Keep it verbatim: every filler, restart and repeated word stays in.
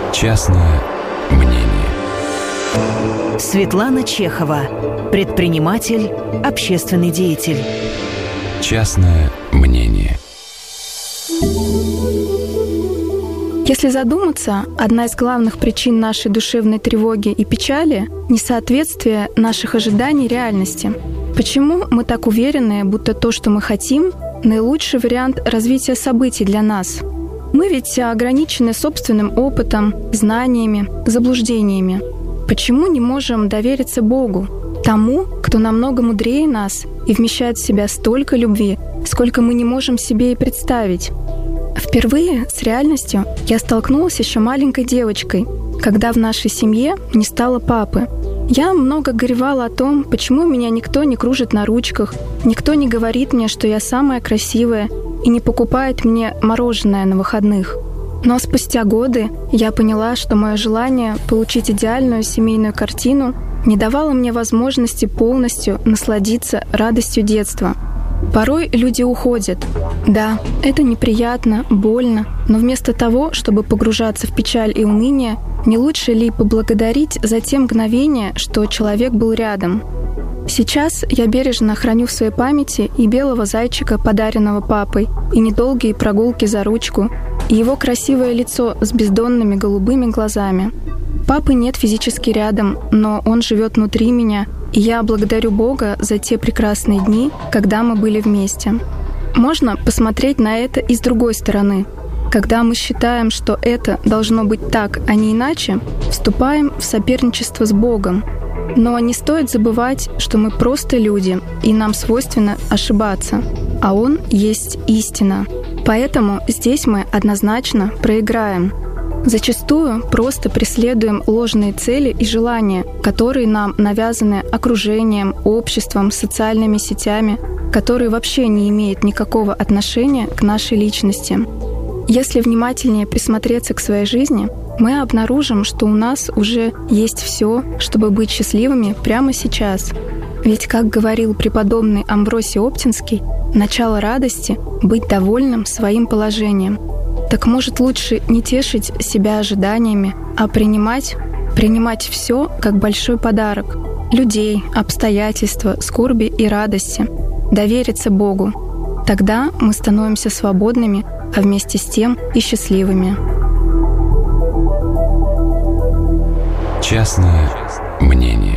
Частное мнение. Светлана Чехова. Предприниматель, общественный деятель. Частное мнение. Если задуматься, одна из главных причин нашей душевной тревоги и печали – несоответствие наших ожиданий реальности. Почему мы так уверены, будто то, что мы хотим, наилучший вариант развития событий для нас? Мы ведь ограничены собственным опытом, знаниями, заблуждениями. Почему не можем довериться Богу, тому, кто намного мудрее нас и вмещает в себя столько любви, сколько мы не можем себе и представить? Впервые с реальностью я столкнулась еще маленькой девочкой, когда в нашей семье не стало папы. Я много горевала о том, почему меня никто не кружит на ручках, никто не говорит мне, что я самая красивая, и не покупает мне мороженое на выходных. Но спустя годы я поняла, что мое желание получить идеальную семейную картину не давало мне возможности полностью насладиться радостью детства. Порой люди уходят. Да, это неприятно, больно, но вместо того, чтобы погружаться в печаль и уныние, не лучше ли поблагодарить за те мгновения, что человек был рядом? Сейчас я бережно храню в своей памяти и белого зайчика, подаренного папой, и недолгие прогулки за ручку, и его красивое лицо с бездонными голубыми глазами. Папы нет физически рядом, но он живет внутри меня, и я благодарю Бога за те прекрасные дни, когда мы были вместе. Можно посмотреть на это и с другой стороны. Когда мы считаем, что это должно быть так, а не иначе, вступаем в соперничество с Богом. Но не стоит забывать, что мы просто люди, и нам свойственно ошибаться, а Он есть истина. Поэтому здесь мы однозначно проиграем. Зачастую просто преследуем ложные цели и желания, которые нам навязаны окружением, обществом, социальными сетями, которые вообще не имеют никакого отношения к нашей личности. Если внимательнее присмотреться к своей жизни, мы обнаружим, что у нас уже есть все, чтобы быть счастливыми прямо сейчас. Ведь, как говорил преподобный Амвросий Оптинский, начало радости — быть довольным своим положением. Так может лучше не тешить себя ожиданиями, а принимать, принимать все как большой подарок. Людей, обстоятельства, скорби и радости. Довериться Богу. Тогда мы становимся свободными, а вместе с тем и счастливыми. Частное мнение.